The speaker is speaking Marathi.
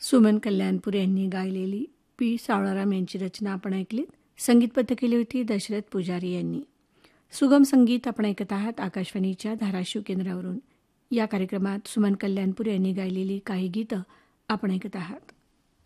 सुमन कल्याणपुरे यांनी गायलेली पी सावळाराम यांची रचना आपण ऐकलीत. संगीतबद्ध केली होती दशरथ पुजारी यांनी. सुगम संगीत आपण ऐकत आहात आकाशवाणीच्या धाराशिव केंद्रावरून. या कार्यक्रमात सुमन कल्याणपुरे यांनी गायलेली काही गीतं आपण ऐकत आहात.